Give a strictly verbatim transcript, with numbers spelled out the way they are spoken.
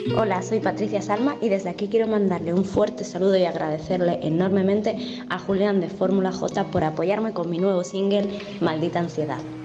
Hola, soy Patricia Salma y desde aquí quiero mandarle un fuerte saludo y agradecerle enormemente a Julián de Fórmula J por apoyarme con mi nuevo single Maldita Ansiedad.